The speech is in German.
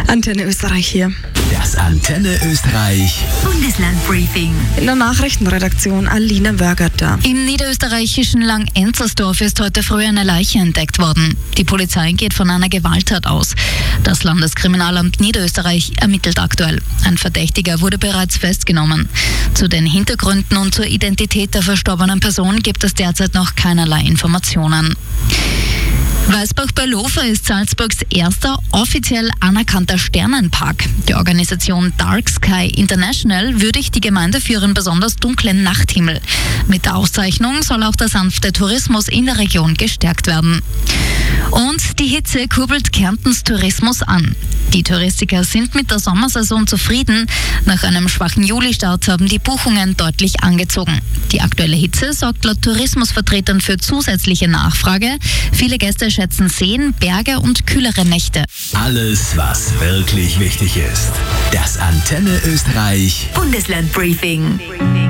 Antenne Österreich hier. Das Antenne Österreich Bundeslandbriefing. In der Nachrichtenredaktion Alina Wörgötter. Im niederösterreichischen Langenzersdorf ist heute früh eine Leiche entdeckt worden. Die Polizei geht von einer Gewalttat aus. Das Landeskriminalamt Niederösterreich ermittelt aktuell. Ein Verdächtiger wurde bereits festgenommen. Zu den Hintergründen und zur Identität der verstorbenen Person gibt es derzeit noch keinerlei Informationen. Weißbach bei Lofer ist Salzburgs erster offiziell anerkannter Sternenpark. Die Organisation Dark Sky International würdigt die Gemeinde für ihren besonders dunklen Nachthimmel. Mit der Auszeichnung soll auch der sanfte Tourismus in der Region gestärkt werden. Und die Hitze kurbelt Kärntens Tourismus an. Die Touristiker sind mit der Sommersaison zufrieden. Nach einem schwachen Julistart haben die Buchungen deutlich angezogen. Die aktuelle Hitze sorgt laut Tourismusvertretern für zusätzliche Nachfrage. Viele Gäste schätzen Seen, Berge und kühlere Nächte. Alles, was wirklich wichtig ist. Das Antenne Österreich Bundeslandbriefing.